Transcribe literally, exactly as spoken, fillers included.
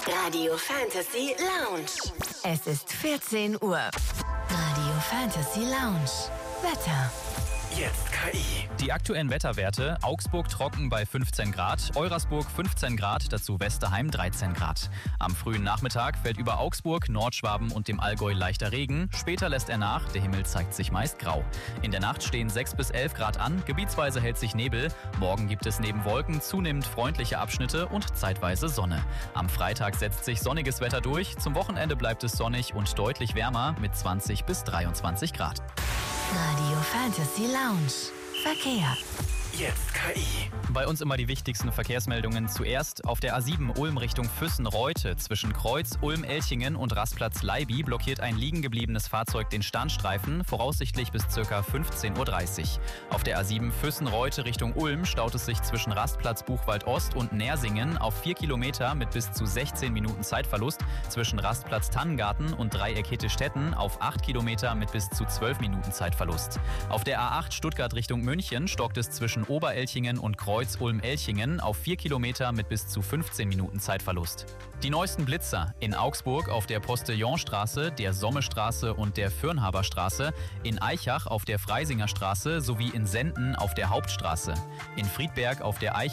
Radio Fantasy Lounge. Es ist vierzehn Uhr. Radio Fantasy Lounge. Wetter. Jetzt K I. Die aktuellen Wetterwerte: Augsburg trocken bei fünfzehn Grad, Eurasburg fünfzehn Grad, dazu Westerheim dreizehn Grad. Am frühen Nachmittag fällt über Augsburg, Nordschwaben und dem Allgäu leichter Regen. Später lässt er nach, der Himmel zeigt sich meist grau. In der Nacht stehen sechs bis elf Grad an, gebietsweise hält sich Nebel. Morgen gibt es neben Wolken zunehmend freundliche Abschnitte und zeitweise Sonne. Am Freitag setzt sich sonniges Wetter durch, zum Wochenende bleibt es sonnig und deutlich wärmer mit zwanzig bis dreiundzwanzig Grad. Radio Fantasy Lounge. Verkehr. Jetzt K I. Bei uns immer die wichtigsten Verkehrsmeldungen. Zuerst auf der A sieben Ulm Richtung Füssen-Reute. Zwischen Kreuz, Ulm-Elchingen und Rastplatz Leiby blockiert ein liegen gebliebenes Fahrzeug den Standstreifen, voraussichtlich bis ca. fünfzehn Uhr dreißig. Auf der A sieben Füssen-Reute Richtung Ulm staut es sich zwischen Rastplatz Buchwald-Ost und Nersingen auf vier Kilometer mit bis zu sechzehn Minuten Zeitverlust. Zwischen Rastplatz Tannengarten und Dreieck Hitte-Stetten auf acht Kilometer mit bis zu zwölf Minuten Zeitverlust. Auf der A acht Stuttgart Richtung München stockt es zwischen Oberelchingen und Kreuz Ulm-Elchingen auf vier Kilometer mit bis zu fünfzehn Minuten Zeitverlust. Die neuesten Blitzer: in Augsburg auf der Postillonstraße, der Sommestraße und der Fürnhaberstraße, in Aichach auf der Freisinger Straße sowie in Senden auf der Hauptstraße, in Friedberg auf der Eich